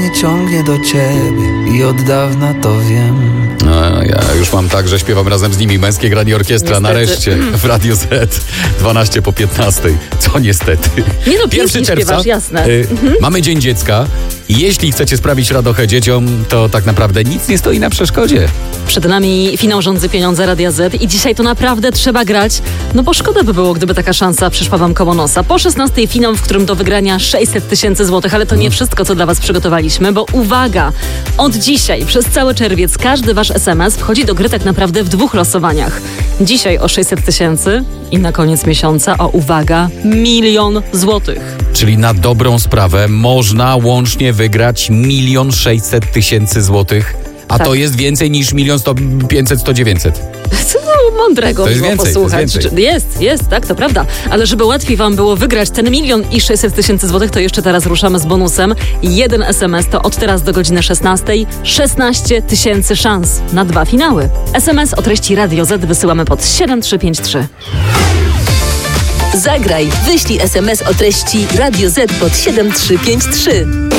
mnie ciągnie do ciebie i od dawna to wiem. No, ja już mam tak, że śpiewam razem z nimi. Męskie Granie Orkiestra Niestety. nareszcie w Radio Z 12 po 15. Co niestety? Nie no, 1 pięknie czerwca śpiewasz, jasne. mamy Dzień Dziecka. I jeśli chcecie sprawić radochę dzieciom, to tak naprawdę nic nie stoi na przeszkodzie. Przed nami finał Rządzy Pieniądze Radia Z i dzisiaj to naprawdę trzeba grać, no bo szkoda by było, gdyby taka szansa przyszła wam koło nosa. Po 16 finał, w którym do wygrania 600 000 złotych, ale to nie wszystko, co dla was przygotowaliśmy, bo uwaga, od dzisiaj przez cały czerwiec każdy wasz SMS wchodzi do gry tak naprawdę w 2 losowaniach. Dzisiaj o 600 000 i na koniec miesiąca o, uwaga, 1 000 000 złotych. Czyli na dobrą sprawę można łącznie wygrać 1 600 000 złotych. A Tak. to jest więcej niż 1 500 100 900. Co mądrego To jest było więcej, to jest posłuchać. więcej. Jest, tak, to prawda. Ale żeby łatwiej wam było wygrać ten 1 600 000 złotych, to jeszcze teraz ruszamy z bonusem. 1 SMS to od teraz do godziny 16. 16 000 szans na 2 finały. SMS o treści Radio Z wysyłamy pod 7353. Zagraj, wyślij SMS o treści Radio Z pod 7353.